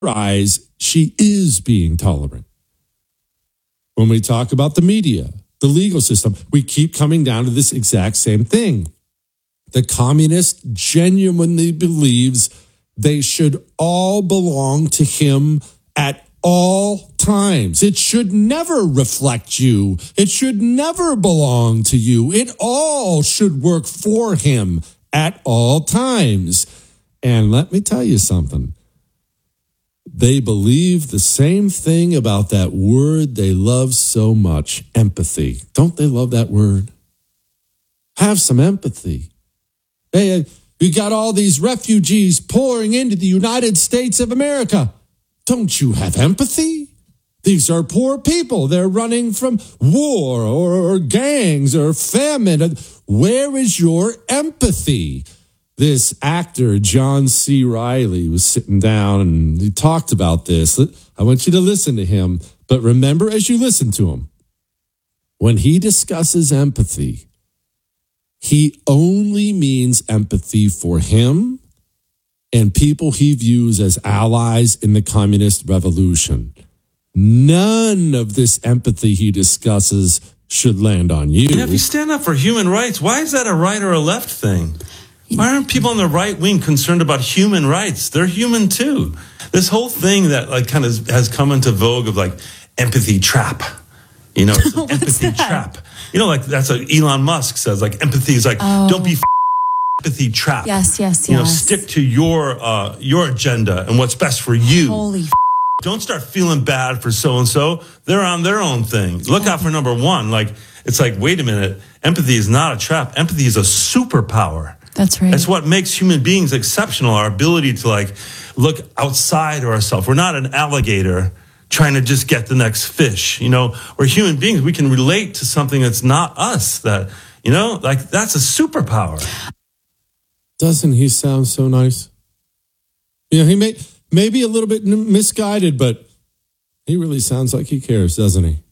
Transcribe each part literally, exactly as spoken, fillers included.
eyes, she is being tolerant. When we talk about the media, the legal system, we keep coming down to this exact same thing. The communist genuinely believes they should all belong to him at all times. It should never reflect you. It should never belong to you. It all should work for him at all times. And let me tell you something. They believe the same thing about that word they love so much, empathy. Don't they love that word? Have some empathy. Hey, you got all these refugees pouring into the United States of America. Don't you have empathy? These are poor people. They're running from war or, or gangs or famine. Where is your empathy? This actor, John C. Reilly, was sitting down and he talked about this. I want you to listen to him, but remember as you listen to him, when he discusses empathy, he only means empathy for him and people he views as allies in the communist revolution. None of this empathy he discusses should land on you. Yeah, if you stand up for human rights, why is that a right or a left thing? Why aren't people on the right wing concerned about human rights? They're human too. This whole thing that like kind of has come into vogue of like empathy trap. You know, it's an empathy that? trap. You know, like that's what Elon Musk says. Like empathy is like, oh. don't be f- empathy trap. Yes, yes, yes. You know, stick to your uh, your agenda and what's best for you. Holy f- Don't start feeling bad for so-and-so. They're on their own thing. Look out for number one. Like, it's like, wait a minute. Empathy is not a trap. Empathy is a superpower. That's right. That's what makes human beings exceptional, our ability to like look outside of ourselves. We're not an alligator trying to just get the next fish. You know, we're human beings. We can relate to something that's not us. That, you know, like that's a superpower. Doesn't he sound so nice? You know, he may, maybe a little bit misguided, but he really sounds like he cares, doesn't he?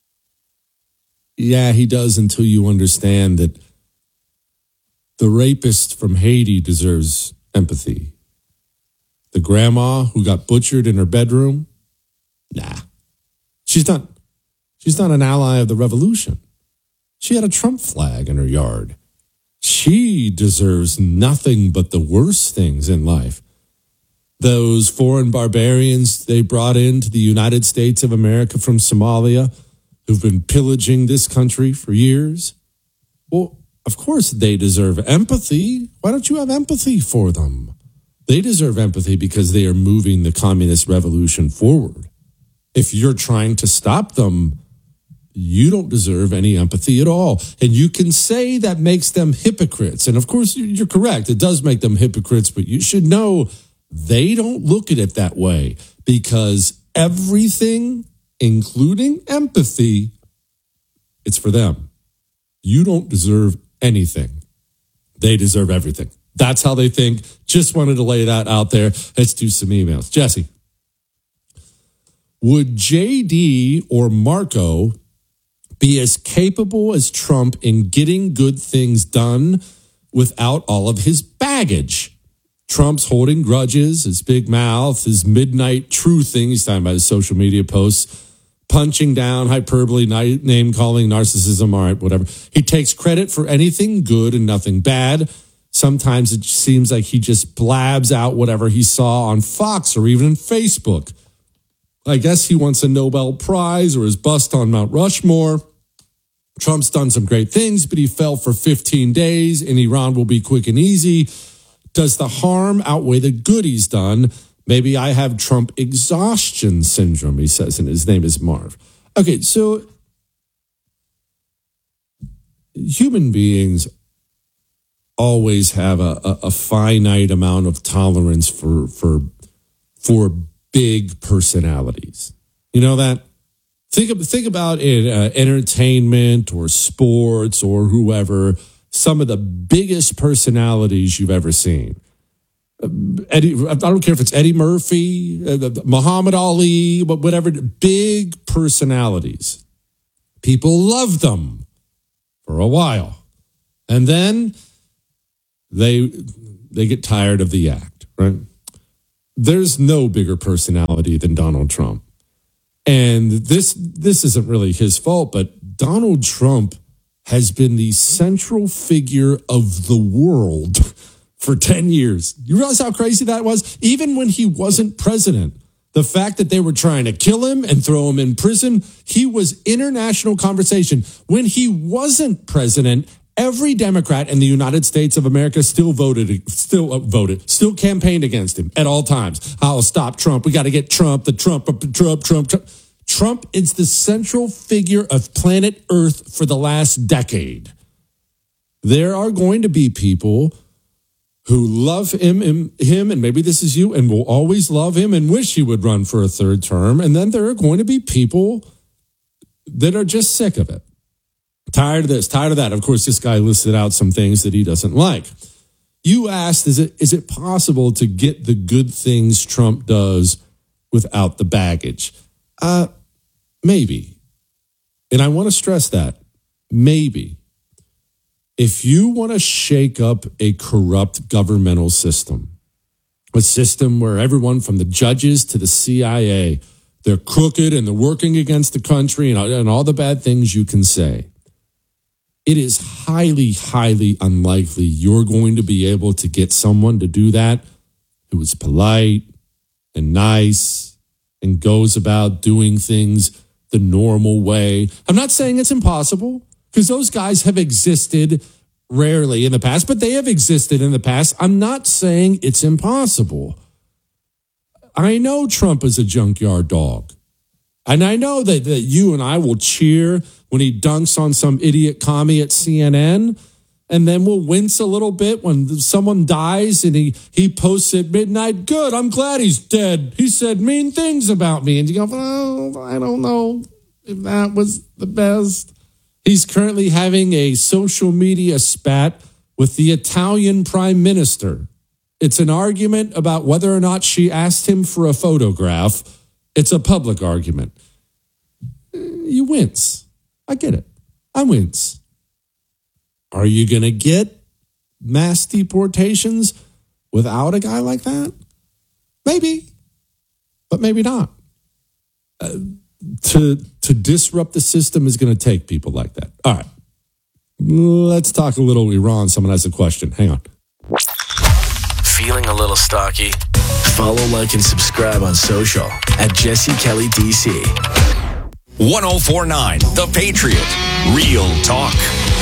Yeah, he does until you understand that the rapist from Haiti deserves empathy. The grandma who got butchered in her bedroom, nah. She's not, she's not an ally of the revolution. She had a Trump flag in her yard. She deserves nothing but the worst things in life. Those foreign barbarians they brought into the United States of America from Somalia, who've been pillaging this country for years, well, of course they deserve empathy. Why don't you have empathy for them? They deserve empathy because they are moving the communist revolution forward. If you're trying to stop them, you don't deserve any empathy at all. And you can say that makes them hypocrites. And of course, you're correct. It does make them hypocrites, but you should know they don't look at it that way because everything, including empathy, it's for them. You don't deserve anything. They deserve everything. That's how they think. Just wanted to lay that out there. Let's do some emails. Jesse, would J D or Marco be as capable as Trump in getting good things done without all of his baggage? Trump's holding grudges, his big mouth, his midnight truthing. He's talking about his social media posts. Punching down, hyperbole, name calling, narcissism, all right, whatever. He takes credit for anything good and nothing bad. Sometimes it seems like he just blabs out whatever he saw on Fox or even in Facebook. I guess he wants a Nobel Prize or his bust on Mount Rushmore. Trump's done some great things, but he fell for fifteen days and Iran will be quick and easy. Does the harm outweigh the good he's done? Maybe I have Trump exhaustion syndrome, he says, and his name is Marv. Okay, so human beings always have a, a, a finite amount of tolerance for for for big personalities. You know that? Think, think about in uh, entertainment or sports or whoever, some of the biggest personalities you've ever seen. Eddie, I don't care if it's Eddie Murphy, uh, Muhammad Ali, whatever, big personalities. People love them for a while. And then they they get tired of the act, right? there's no bigger personality than Donald Trump. And this this isn't really his fault, but Donald Trump has been the central figure of the world for ten years. You realize how crazy that was? Even when he wasn't president, the fact that they were trying to kill him and throw him in prison, he was international conversation. When he wasn't president, every Democrat in the United States of America still voted, still uh, voted, still campaigned against him at all times. I'll stop Trump. We got to get Trump, the Trump, Trump, Trump, Trump. Trump is the central figure of planet Earth for the last decade. There are going to be people who love him, him, him, and maybe this is you, and will always love him and wish he would run for a third term. And then there are going to be people that are just sick of it. Tired of this, tired of that. Of course, this guy listed out some things that he doesn't like. You asked, is it is it possible to get the good things Trump does without the baggage? Uh, maybe. And I want to stress that. Maybe. If you want to shake up a corrupt governmental system, a system where everyone from the judges to the C I A, they're crooked and they're working against the country and, and all the bad things you can say, it is highly, highly unlikely you're going to be able to get someone to do that who is polite and nice and goes about doing things the normal way. I'm not saying it's impossible, because those guys have existed rarely in the past, but they have existed in the past. I'm not saying it's impossible. I know Trump is a junkyard dog. And I know that, that you and I will cheer when he dunks on some idiot commie at C N N. And then we'll wince a little bit when someone dies and he, he posts at midnight, good, I'm glad he's dead. He said mean things about me. And you go, oh, I don't know if that was the best. He's currently having a social media spat with the Italian prime minister. It's an argument about whether or not she asked him for a photograph. It's a public argument. You wince. I get it. I wince. Are you going to get mass deportations without a guy like that? Maybe, but maybe not. Uh, to to disrupt the system is going to take people like that. All right. Let's talk a little Iran. Someone has a question. Hang on. Feeling a little stocky? Follow, like, and subscribe on social at Jesse Kelly D C. one oh four point nine The Patriot. Real talk.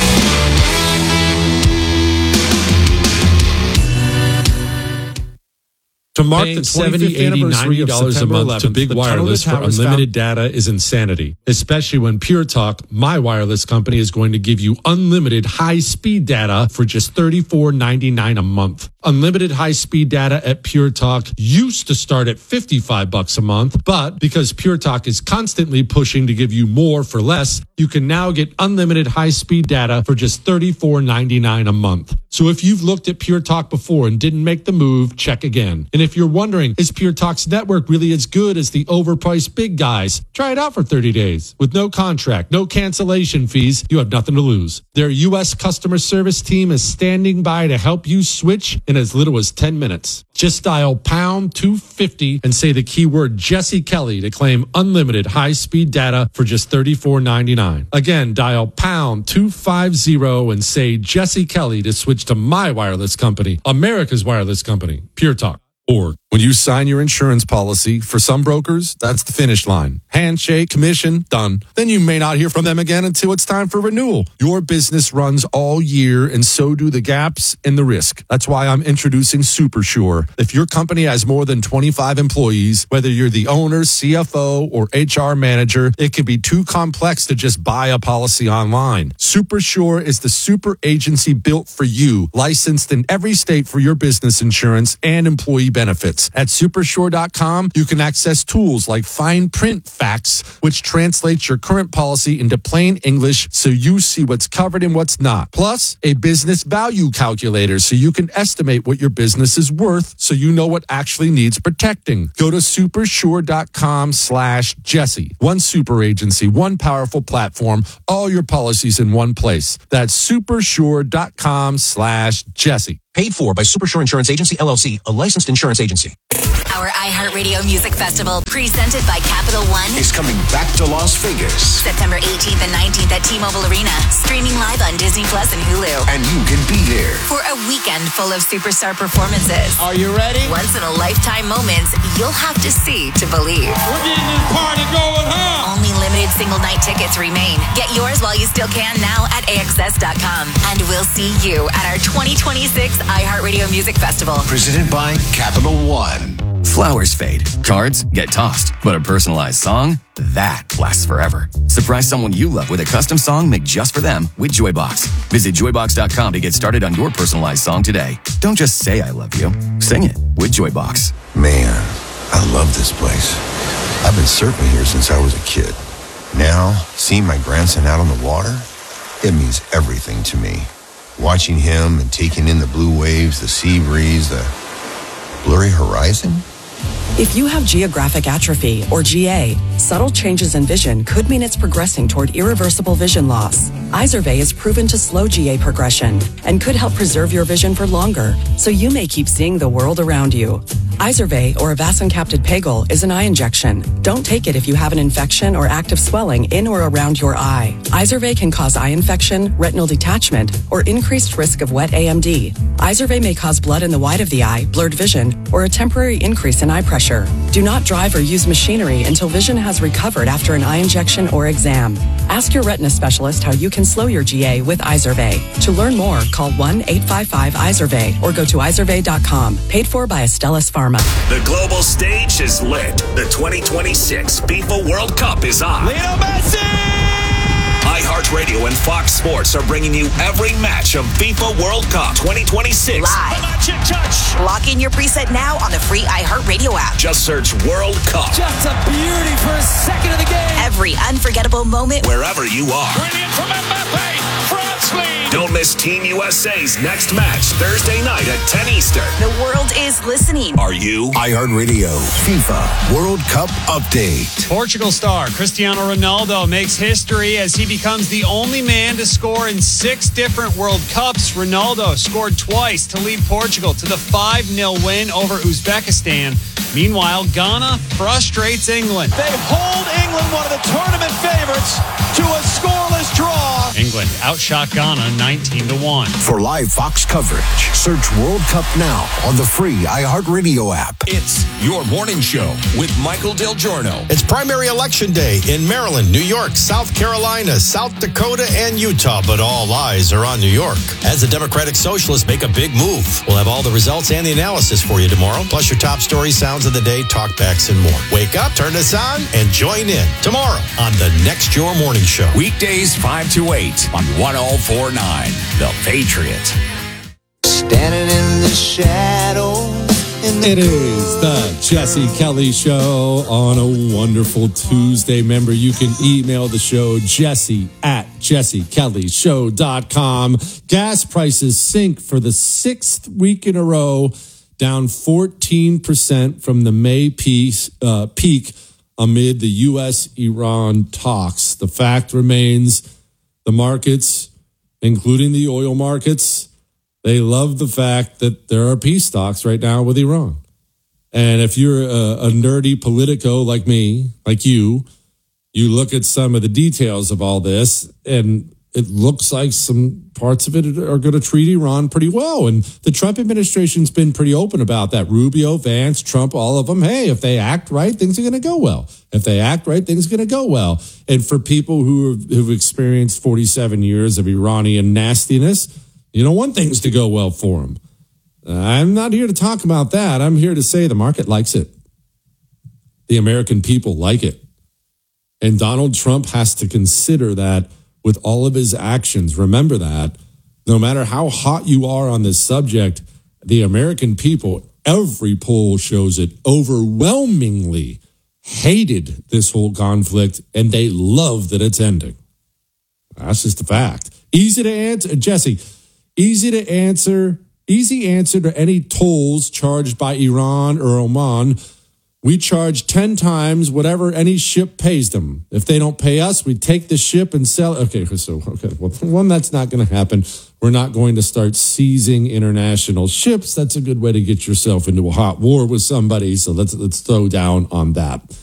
To mark the seventy, eighty, ninety dollars a month to Big Wireless for unlimited data is insanity, especially when Pure Talk, my wireless company, is going to give you unlimited high-speed data for just thirty-four ninety-nine a month. Unlimited high-speed data at Pure Talk used to start at fifty-five bucks a month, but because Pure Talk is constantly pushing to give you more for less, you can now get unlimited high-speed data for just thirty-four ninety-nine a month. So if you've looked at Pure Talk before and didn't make the move, check again. And if you're wondering, is Pure Talk's network really as good as the overpriced big guys? Try it out for thirty days. With no contract, no cancellation fees, you have nothing to lose. Their U S customer service team is standing by to help you switch in as little as ten minutes. Just dial pound two fifty and say the keyword Jesse Kelly to claim unlimited high-speed data for just thirty-four ninety-nine. Again, dial pound two fifty and say Jesse Kelly to switch to my wireless company, America's wireless company, Pure Talk. Or when you sign your insurance policy, for some brokers, that's the finish line. Handshake, commission, done. Then you may not hear from them again until it's time for renewal. Your business runs all year, and so do the gaps and the risk. That's why I'm introducing SuperSure. If your company has more than twenty-five employees, whether you're the owner, C F O, or H R manager, it can be too complex to just buy a policy online. SuperSure is the super agency built for you, licensed in every state for your business insurance and employee benefits. At supersure dot com, you can access tools like fine print facts, which translates your current policy into plain English so you see what's covered and what's not. Plus, a business value calculator so you can estimate what your business is worth so you know what actually needs protecting. Go to supersure dot com slash Jesse. One super agency, one powerful platform, all your policies in one place. That's supersure dot com slash Jesse. Paid for by SuperSure Insurance Agency, L L C, a licensed insurance agency. Our iHeartRadio Music Festival, presented by Capital One, is coming back to Las Vegas. September eighteenth and nineteenth at T-Mobile Arena, streaming live on Disney Plus and Hulu. And you can be there For a weekend full of superstar performances. Are you ready? Once-in-a-lifetime moments you'll have to see to believe. We're getting this party going, huh? Only limited single-night tickets remain. Get yours while you still can now at A X S dot com. And we'll see you at our twenty twenty-six iHeartRadio Music Festival. presented by Capital One. Flowers fade, cards get tossed, but a personalized song, that lasts forever. Surprise someone you love with a custom song made just for them with Joybox. Visit joybox dot com to get started on your personalized song today. Don't just say I love you, sing it with Joybox. Man, I love this place. I've been surfing here since I was a kid. Now, seeing my grandson out on the water, it means everything to me. Watching him and taking in the blue waves, the sea breeze, the blurry horizon. If you have geographic atrophy, or G A, subtle changes in vision could mean it's progressing toward irreversible vision loss. Izervay is proven to slow G A progression and could help preserve your vision for longer, so you may keep seeing the world around you. Izervay, or avacincaptad pegol, is an eye injection. Don't take it if you have an infection or active swelling in or around your eye. Izervay can cause eye infection, retinal detachment, or increased risk of wet A M D. Izervay may cause blood in the white of the eye, blurred vision, or a temporary increase in eye pressure. Do not drive or use machinery until vision has recovered after an eye injection or exam. Ask your retina specialist how you can slow your G A with Izervay. To learn more, call one eight five five Izervay or go to izervay dot com. Paid for by Astellas Pharma. The global stage is lit. The twenty twenty-six FIFA World Cup is on. Lionel Messi! iHeartRadio and Fox Sports are bringing you every match of FIFA World Cup twenty twenty-six. Live. Magic touch. Lock in your preset now on the free iHeartRadio app. Just search World Cup Just a beauty for a second of the game. Every unforgettable moment. wherever you are. Brilliant from Mbappe. France lead. Don't miss Team U S A's next match Thursday night at ten Eastern. The world is listening. Are you? iHeartRadio FIFA World Cup Update. Portugal star Cristiano Ronaldo makes history as he becomes the only man to score in six different World Cups. Ronaldo scored twice to lead Portugal to the five nil win over Uzbekistan. Meanwhile, Ghana frustrates England. They hold England, one of the tournament favorites, to a scoreless draw. England outshot Ghana nineteen to one. For live Fox coverage, search World Cup now on the free iHeartRadio app. It's your morning show with Michael Del Giorno. It's primary election day in Maryland, New York, South Carolina, South Dakota, and Utah, but all eyes are on New York. As the Democratic Socialists make a big move, we'll have all the results and the analysis for you tomorrow, plus your top stories, sounds of the day, talkbacks, and more. Wake up, turn this on, and join in tomorrow on the Next Your Morning Show. Weekdays five to eight on one oh four point nine The Patriot. Standing in the shadow. It is the Jesse Kelly Show on a wonderful Tuesday. Remember, you can email the show, Jesse at jesse kelly show dot com. Gas prices sink for the sixth week in a row, down fourteen percent from the May piece, uh, peak amid the U S Iran talks. The fact remains the markets, including the oil markets, they love the fact that there are peace talks right now with Iran. And if you're a, a nerdy politico like me, like you, you look at some of the details of all this, and it looks like some parts of it are going to treat Iran pretty well. And the Trump administration's been pretty open about that. Rubio, Vance, Trump, all of them. Hey, if they act right, things are going to go well. If they act right, things are going to go well. And for people who have who've experienced forty-seven years of Iranian nastiness, you don't want things to go well for them. I'm not here to talk about that. I'm here to say the market likes it. The American people like it. And Donald Trump has to consider that with all of his actions. Remember that. No matter how hot you are on this subject, the American people, every poll shows it, overwhelmingly hated this whole conflict, and they love that it's ending. That's just a fact. Easy to answer, Jesse, easy to answer, easy answer to any tolls charged by Iran or Oman. We charge ten times whatever any ship pays them. If they don't pay us, we take the ship and sell it. Okay, so, okay, well, one, that's not going to happen. We're not going to start seizing international ships. That's a good way to get yourself into a hot war with somebody. So let's let's throw down on that.